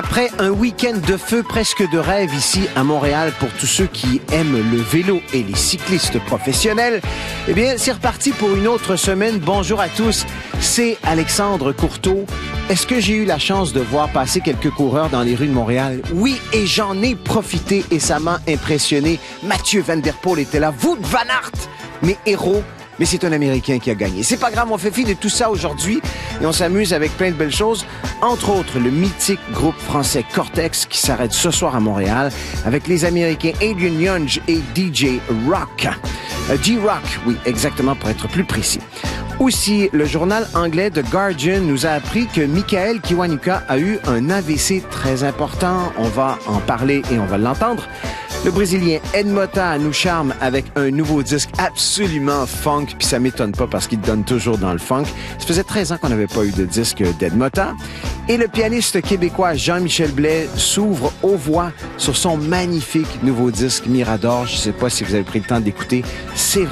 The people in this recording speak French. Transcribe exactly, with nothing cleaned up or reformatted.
Après un week-end de feu presque de rêve ici à Montréal pour tous ceux qui aiment le vélo et les cyclistes professionnels, eh bien, c'est reparti pour une autre semaine. Bonjour à tous, c'est Alexandre Courteau. Est-ce que j'ai eu la chance de voir passer quelques coureurs dans les rues de Montréal? Oui, et j'en ai profité et ça m'a impressionné. Mathieu Van Der Poel était là, Wout van Aert, mes héros. Mais c'est un Américain qui a gagné. C'est pas grave, on fait fi de tout ça aujourd'hui et on s'amuse avec plein de belles choses. Entre autres, le mythique groupe français Cortex qui s'arrête ce soir à Montréal avec les Américains Adrian Younge et D J Rock. Euh, G-Rock, oui, exactement, pour être plus précis. Aussi, le journal anglais The Guardian nous a appris que Michael Kiwanuka a eu un A V C très important. On va en parler et on va l'entendre. Le Brésilien Ed Mota nous charme avec un nouveau disque absolument funk, puis ça m'étonne pas parce qu'il donne toujours dans le funk. Ça faisait treize ans qu'on n'avait pas eu de disque d'Ed Mota. Et le pianiste québécois Jean-Michel Blais s'ouvre aux voix sur son magnifique nouveau disque Mirador. Je sais pas si vous avez pris le temps d'écouter. C'est